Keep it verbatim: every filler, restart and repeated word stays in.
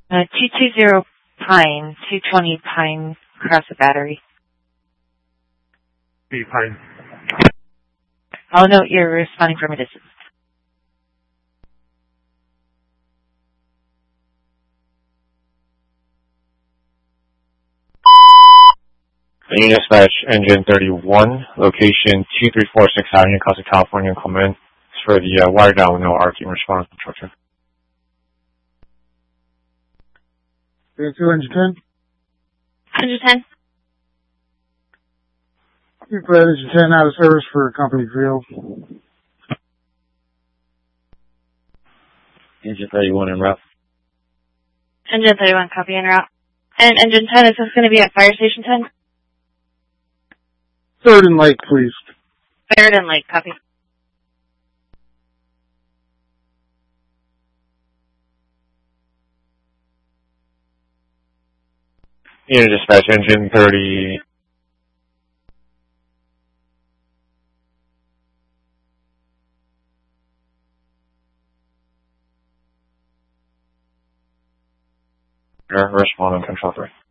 Uh, two two zero Pine, two twenty Pine, across the battery. B Pine. I'll note you're responding from a distance. Union Dispatch, Engine thirty-one, location two three four six Avenue, Costa, California, Clement. It's for the uh, wire down with no arcing response instruction. two, Engine ten. Engine ten. You put Engine ten out of service for company field. Engine thirty-one en route. Engine thirty-one, copy en route. And Engine ten, is this going to be at Fire Station ten? Third and Lake, please. Third and Lake, copy. Union Dispatch, Engine thirty. Responding, Control three.